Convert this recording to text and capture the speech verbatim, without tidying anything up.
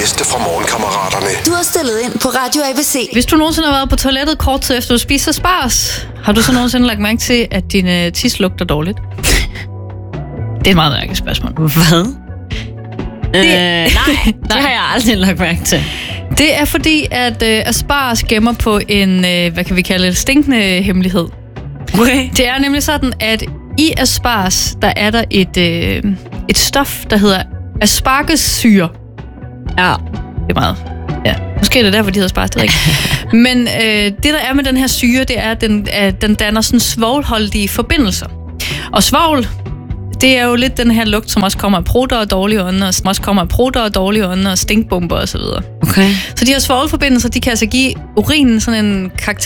bedste fra Morgenkammeraterne. Du har stillet ind på Radio A B C. Hvis du nogensinde har været på toilettet kort tid efter du spiser spars, har du så nogensinde lagt mærke til, at din øh, tis lugter dårligt? Det er et meget mærkeligt spørgsmål. Hvad? Det, øh, nej, det har jeg aldrig lagt mærke til. Det er fordi, at øh, asparges gemmer på en, øh, hvad kan vi kalde det, stinkende hemmelighed. Okay. Det er nemlig sådan, at i asparges, der er der et, øh, et stof, der hedder aspargessyre. Ja. Det er meget. Ja. Måske er det derfor, de hedder asparges, det ved jeg ikke. Men øh, det, der er med den her syre, det er, at den, at den danner sådan svovlholdige forbindelser. Og svovl, det er jo lidt den her lugt, som også kommer af prutter og dårlige ånder, og som også kommer af prutter og dårlige ånder og stinkbomber osv. Okay. Så de her svovlforbindelser, de kan altså give urinen sådan en karakter